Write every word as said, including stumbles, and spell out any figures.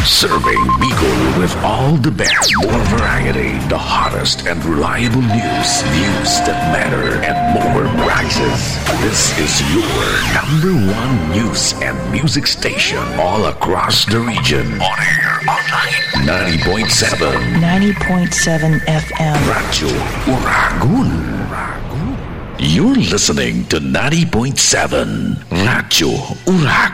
Serving Bicol with all the best, more variety, the hottest and reliable news, news that matter, and more prizes. This is your number one news and music station all across the region. On air, online, ninety point seven. ninety point seven F M. Radyo Uragun. You're listening to ninety point seven Radyo Uragun.